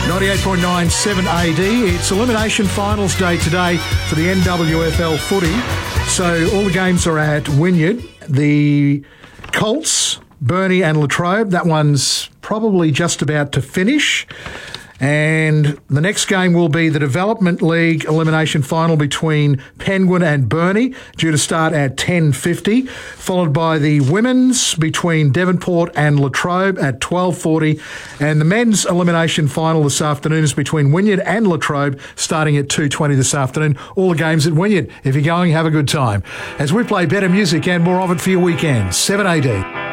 98.9 7 AD. It's Elimination Finals Day today for the NWFL footy. So all the games are at Wynyard. The Colts, Burnie and Latrobe, that one's probably just about to finish. And the next game will be the Development League Elimination Final between Penguin and Burnie, due to start at 10:50, followed by the Women's between Devonport and Latrobe at 12:40, and the Men's Elimination Final this afternoon is between Wynyard and Latrobe, starting at 2:20 this afternoon. All the games at Wynyard. If you're going, have a good time. As we play better music and more of it for your weekend, 7 AD.